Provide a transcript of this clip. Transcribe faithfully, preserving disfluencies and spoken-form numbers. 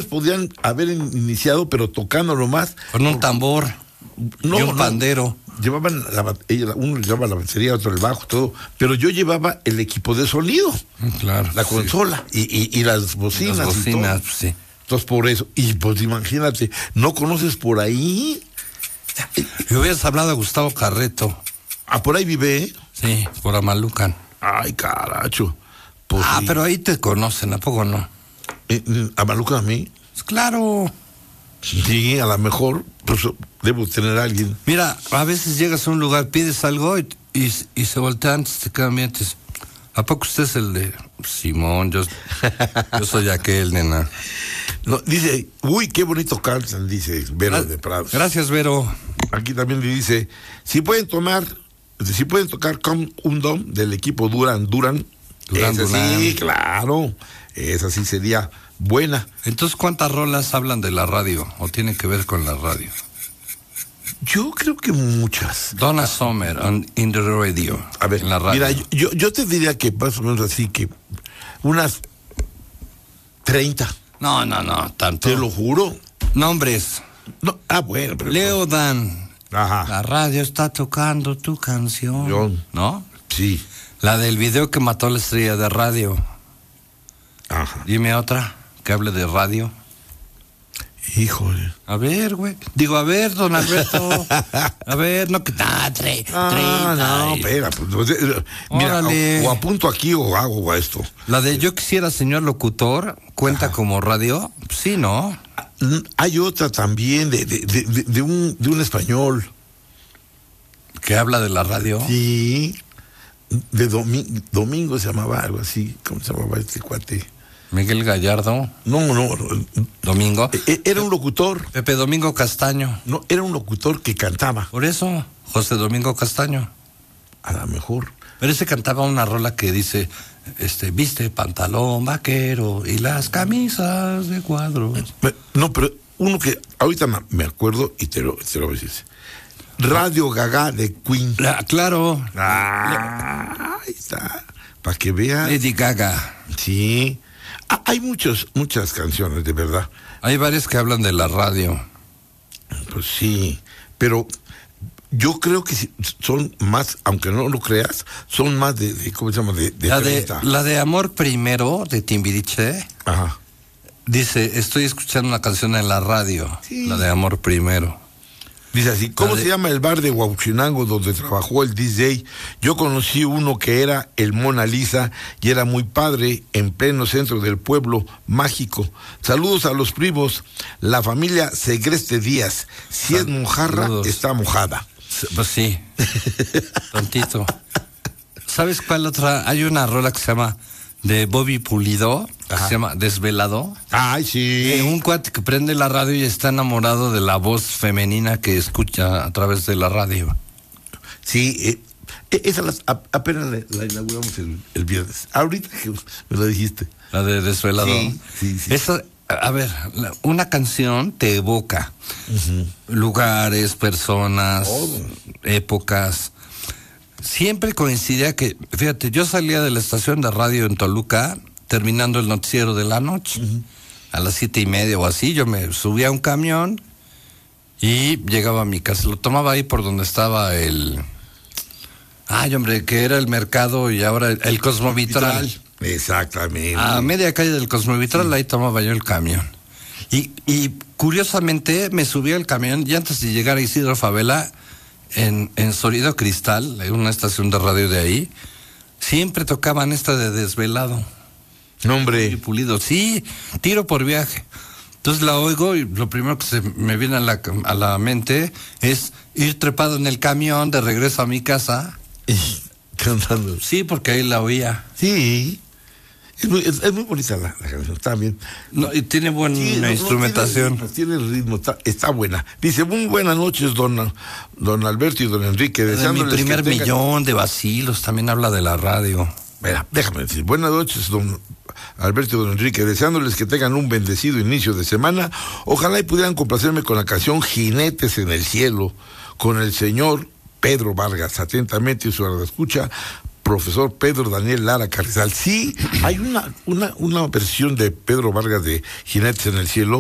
podían haber iniciado, pero tocando nomás. Con un tambor no, y un no, pandero. Llevaban, la, ella, uno llevaba la batería, otro el bajo, todo. Pero yo llevaba el equipo de sonido. Claro. La consola sí. y, y, y las bocinas. Las bocinas, y todo. sí. Entonces, por eso. Y pues imagínate, ¿no conoces por ahí? Me hubieras hablado de Gustavo Carreto. Ah, por ahí vive, ¿eh? Sí, por Amalucan. Ay, caracho. Pues ah, sí. pero ahí te conocen, ¿a poco no? Eh, ¿Amalucan a mí? Pues claro. Sí, a lo mejor pues, debo tener a alguien. Mira, a veces llegas a un lugar, pides algo y, y, y se voltean, te quedan mientes. ¿A poco usted es el de Simón? Yo, yo soy aquel, nena. No, dice, uy, qué bonito cantan, dice Vero Gra- de Prados. Gracias, Vero. Aquí también le dice, si pueden tomar, si pueden tocar con un dom del equipo Duran Duran, Duran esa Duran. sí, claro, esa sí sería buena. Entonces, ¿cuántas rolas hablan de la radio o tienen que ver con la radio? Yo creo que muchas. Donna Summer on, in the radio. A ver, en la radio. mira, yo, yo te diría que más o menos así que unas treinta. No, no, no, tanto. Te lo juro. Nombres. No, ah, bueno, pero... Leo Dan. Ajá. La radio está tocando tu canción. Yo- ¿No? Sí. La del video que mató a la estrella de radio. Ajá. Dime otra que hable de radio. Híjole. A ver, güey. Digo, a ver, don Alberto. A ver, no que... Ah, tre, Ah, treinta no, y- espera. Pues, eh, mira, Órale. o, o apunto aquí o hago esto. La de Yo quisiera, señor locutor, ¿cuenta Ajá. como radio? Sí, ¿no? Mm, Hay otra también de, de, de, de- de un, de un español. Que habla de la radio. Sí. De Domi- Domingo se llamaba algo así. ¿Cómo se llamaba este cuate? Miguel Gallardo. No, no, no. Domingo. E- Era un locutor. Pepe Domingo Castaño. No, era un locutor que cantaba. Por eso, José Domingo Castaño. A lo mejor. Pero ese cantaba una rola que dice, este, viste pantalón vaquero y las camisas de cuadros. Me- No, pero uno que ahorita ma- me acuerdo y te lo, te lo voy a decir. Radio Gaga de Queen. Ah, claro, Ah, ahí está. Para que veas. Lady Gaga. Sí. Ah, hay muchos, muchas canciones, de verdad. Hay varias que hablan de la radio. Pues sí. Pero yo creo que sí, son más, aunque no lo creas, son más de, de ¿cómo se llama? De, de La de, treinta. la de Amor Primero, de Timbiriche, Ajá. dice, estoy escuchando una canción en la radio. Sí. La de Amor Primero. Dice así, ¿cómo La de- se llama el bar de Huauchinango donde trabajó el D J? Yo conocí uno que era el Mona Lisa y era muy padre, en pleno centro del pueblo mágico. Saludos a los primos, la familia Segreste Díaz. Si es mojarra, Saludos. está mojada. Pues sí, tontito. ¿Sabes cuál otra? Hay una rola que se llama de Bobby Pulido, que Ajá. se llama Desvelado. Ay, sí. Eh, un cuate que prende la radio y está enamorado de la voz femenina que escucha a través de la radio. Sí, eh, eh, esa las- a- apenas la, la inauguramos el, el viernes. Ahorita que me lo dijiste. La de Desvelado. Sí, sí, sí. Esa, a ver, la- una canción te evoca lugares, personas, Todo. épocas. Siempre coincidía que, fíjate, yo salía de la estación de radio en Toluca terminando el noticiero de la noche. A las siete y media o así, yo me subía a un camión y llegaba a mi casa. Lo tomaba ahí por donde estaba el... Ay, hombre, que era el mercado y ahora el, el Cosmovitral. Exactamente. A media calle del Cosmovitral, ahí tomaba yo el camión. Y, y curiosamente me subí al camión y antes de llegar a Isidro Favela, en, en Sonido Cristal, en una estación de radio de ahí, siempre tocaban esta de Desvelado. No, Y hombre. Pulido, sí, tiro por viaje. Entonces la oigo y lo primero que se me viene a la, a la mente es ir trepado en el camión de regreso a mi casa. Cantando. Sí, porque ahí la oía. Sí. Es muy, es, es muy bonita la, la canción, está bien. No, y tiene buena Sí, no, no, instrumentación. tiene, tiene el ritmo, está, está buena. Dice, muy buenas noches, don, don Alberto y don Enrique. De mi Deseándoles primer que tengan- millón de vacilos, también habla de la radio. Mira, déjame decir, buenas noches, don Alberto y don Enrique, deseándoles que tengan un bendecido inicio de semana. Ojalá y pudieran complacerme con la canción Jinetes en el Cielo, con el señor Pedro Vargas. Atentamente, su escucha, profesor Pedro Daniel Lara Carrizal. Sí, hay una, una, una versión de Pedro Vargas de Jinetes en el Cielo